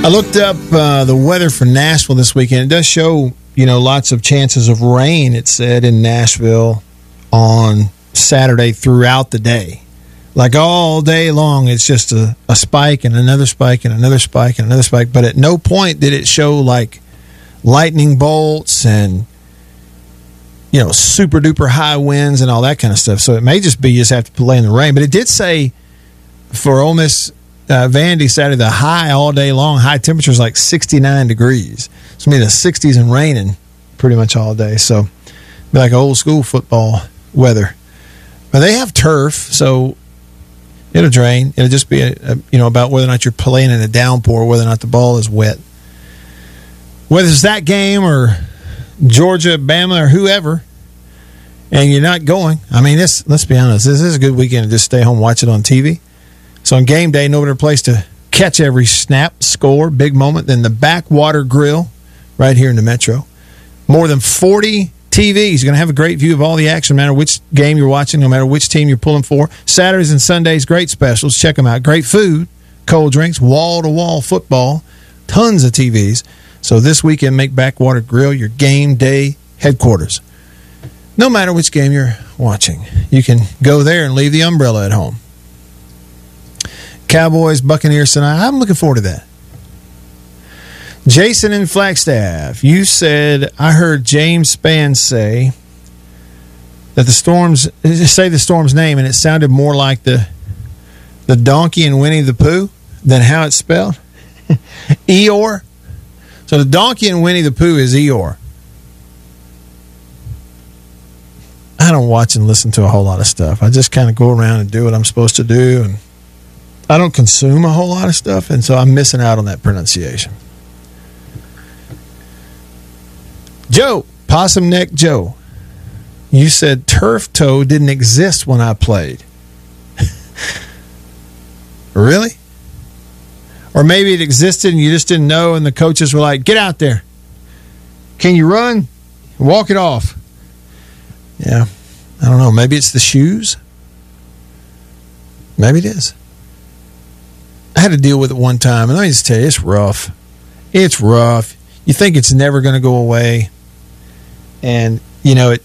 I looked up the weather for Nashville this weekend. It does show, lots of chances of rain, it said, in Nashville on Saturday throughout the day. Like all day long, it's just a spike and another spike and another spike and another spike. But at no point did it show like lightning bolts and, super duper high winds and all that kind of stuff. So it may just be you just have to play in the rain. But it did say for Ole Miss Vandy Saturday, the high all day long, high temperature is like 69 degrees. It's going to be the 60s and raining pretty much all day. So it'll be like old school football weather. But they have turf, so it'll drain. It'll just be about whether or not you're playing in a downpour, whether or not the ball is wet. Whether it's that game or Georgia, Bama, or whoever, and you're not going. I mean, let's be honest. This is a good weekend to just stay home, watch it on TV. So on game day, no better place to catch every snap, score, big moment than the Backwater Grill right here in the Metro. More than 40 TVs. You're going to have a great view of all the action, no matter which game you're watching, no matter which team you're pulling for. Saturdays and Sundays, great specials. Check them out. Great food, cold drinks, wall-to-wall football, tons of TVs. So this weekend, make Backwater Grill your game day headquarters. No matter which game you're watching, you can go there and leave the umbrella at home. Cowboys, Buccaneers tonight. I'm looking forward to that. Jason in Flagstaff, you said, I heard James Spann say that the Storm's name, and it sounded more like the donkey in Winnie the Pooh than how it's spelled. Eeyore. So the donkey in Winnie the Pooh is Eeyore. I don't watch and listen to a whole lot of stuff. I just kind of go around and do what I'm supposed to do, and I don't consume a whole lot of stuff, and so I'm missing out on that pronunciation. Joe, Possum Neck Joe, you said turf toe didn't exist when I played. Really? Or maybe it existed and you just didn't know, and the coaches were like, get out there. Can you run? Walk it off. Yeah, I don't know. Maybe it's the shoes. Maybe it is. I had to deal with it one time, and let me just tell you, it's rough. It's rough. You think it's never going to go away, and, no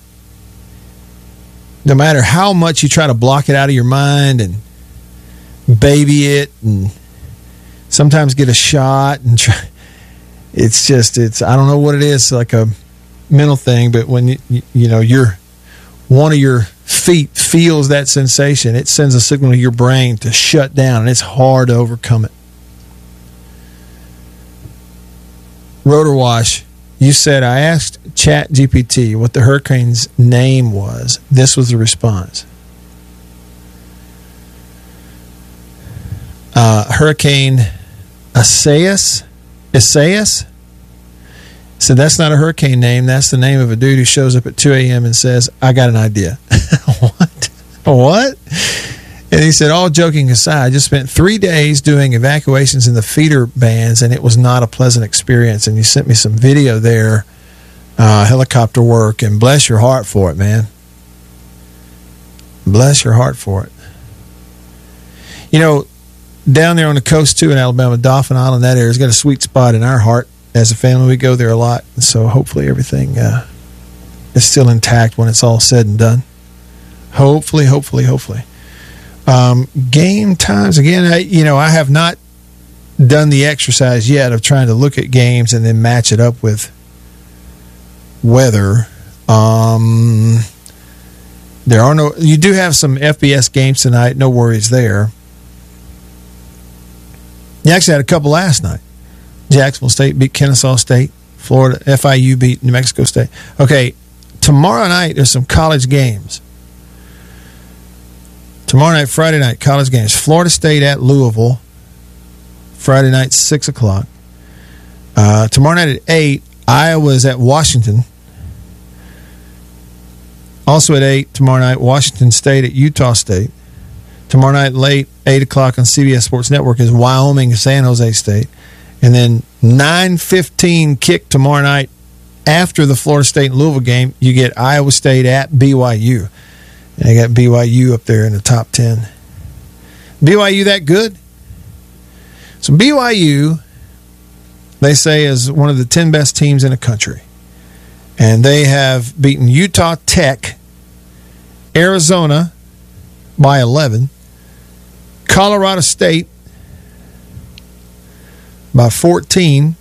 matter how much you try to block it out of your mind and baby it and sometimes get a shot and try, it's I don't know what it is, like a mental thing, but when, you're one of your feet feels that sensation, it sends a signal to your brain to shut down, and it's hard to overcome it. Rotor Wash, you said, I asked ChatGPT what the hurricane's name was. This was the response. Hurricane Isaias? So that's not a hurricane name. That's the name of a dude who shows up at 2 a.m. and says, I got an idea. What? And he said, all joking aside, I just spent 3 days doing evacuations in the feeder bands, and it was not a pleasant experience. And you sent me some video there, helicopter work, and bless your heart for it, man. Bless your heart for it. Down there on the coast, too, in Alabama, Dauphin Island, that area's got a sweet spot in our heart. As a family, we go there a lot, and so hopefully everything is still intact when it's all said and done. Hopefully. Game times, again, I have not done the exercise yet of trying to look at games and then match it up with weather. You do have some FBS games tonight, no worries there. You actually had a couple last night. Jacksonville State beat Kennesaw State. Florida, FIU beat New Mexico State. Okay, tomorrow night there's some college games. Tomorrow night, Friday night, college games. Florida State at Louisville. Friday night, 6 o'clock. Tomorrow night at 8, Iowa's at Washington. Also at 8, tomorrow night, Washington State at Utah State. Tomorrow night, late, 8 o'clock on CBS Sports Network is Wyoming San Jose State. And then 9:15 kick tomorrow night after the Florida State and Louisville game, you get Iowa State at BYU. And they got BYU up there in the top 10. BYU that good? So BYU they say is one of the 10 best teams in the country. And they have beaten Utah Tech, Arizona by 11, Colorado State by 14,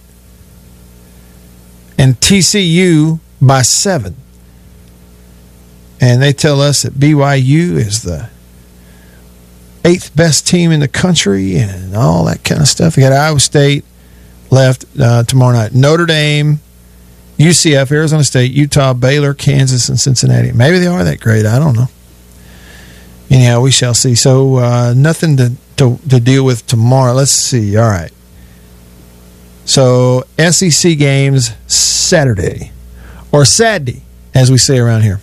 and TCU by 7. And they tell us that BYU is the 8th best team in the country and all that kind of stuff. We got Iowa State left tomorrow night. Notre Dame, UCF, Arizona State, Utah, Baylor, Kansas, and Cincinnati. Maybe they are that great. I don't know. Anyhow, we shall see. So nothing to deal with tomorrow. Let's see. All right. So SEC games Saturday, or Saturday, as we say around here.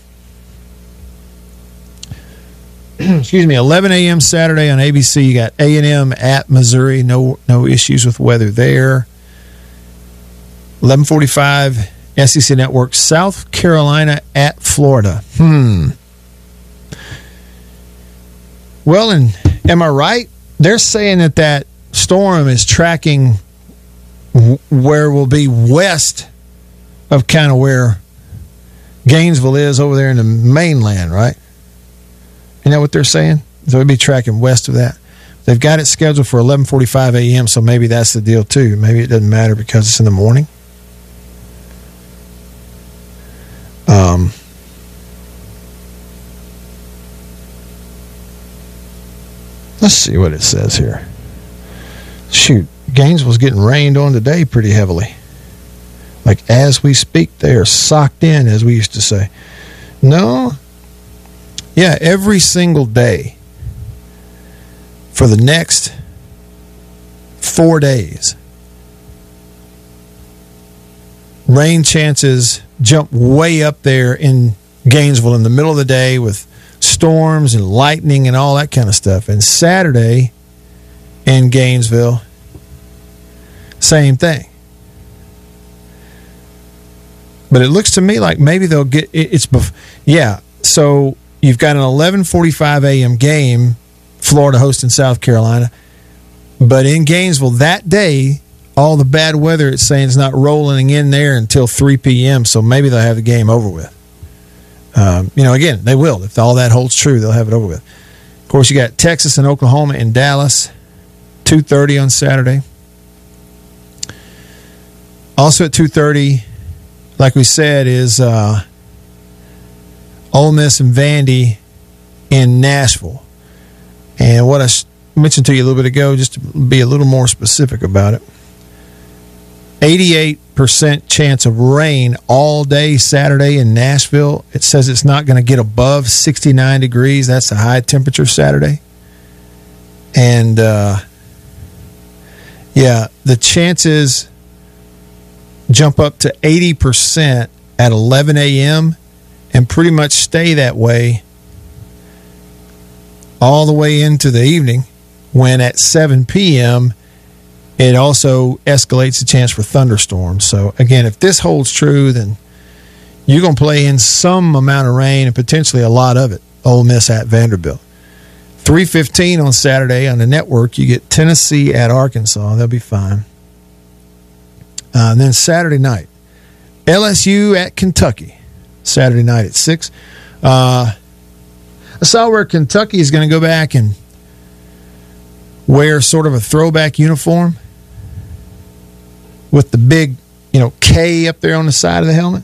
Excuse me. 11 a.m. Saturday on ABC. You got A&M at Missouri. No issues with weather there. 11:45. SEC Network, South Carolina at Florida. Well, and am I right? They're saying that storm is tracking where we'll be west of kind of where Gainesville is over there in the mainland, right? Isn't that what they're saying? So it'll be tracking west of that. They've got it scheduled for 11:45 a.m., so maybe that's the deal too. Maybe it doesn't matter because it's in the morning. Let's see what it says here. Shoot, Gainesville's getting rained on today pretty heavily. Like as we speak, they are socked in, as we used to say. No. Yeah, every single day for the next 4 days, rain chances jump way up there in Gainesville in the middle of the day with storms and lightning and all that kind of stuff. And Saturday in Gainesville, same thing. But it looks to me like maybe they'll get so you've got an 11:45 a.m. game, Florida hosting South Carolina. But in Gainesville that day, all the bad weather, it's saying, is not rolling in there until 3 p.m., so maybe they'll have the game over with. Again, they will. If all that holds true, they'll have it over with. Of course, you got Texas and Oklahoma in Dallas, 2:30 on Saturday. Also at 2:30, like we said, is Ole Miss and Vandy in Nashville. And what I mentioned to you a little bit ago, just to be a little more specific about it, 88% chance of rain all day Saturday in Nashville. It says it's not going to get above 69 degrees. That's a high temperature Saturday. And, the chances jump up to 80% at 11 a.m. and pretty much stay that way all the way into the evening, when at 7 p.m., it also escalates the chance for thunderstorms. So, again, if this holds true, then you're going to play in some amount of rain and potentially a lot of it. Ole Miss at Vanderbilt. 3:15 on Saturday on the network, you get Tennessee at Arkansas. They'll be fine. And then Saturday night, LSU at Kentucky. Saturday night at 6. I saw where Kentucky is going to go back and wear sort of a throwback uniform with the big, K up there on the side of the helmet.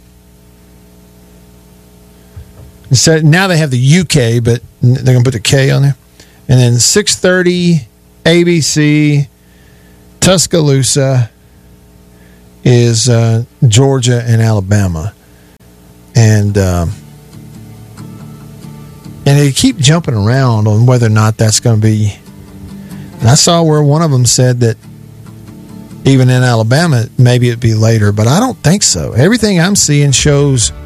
So now they have the UK, but they're going to put the K on there. And then 6:30 ABC, Tuscaloosa is Georgia and Alabama. And they keep jumping around on whether or not that's going to be. And I saw where one of them said that even in Alabama, maybe it'd be later, but I don't think so. Everything I'm seeing shows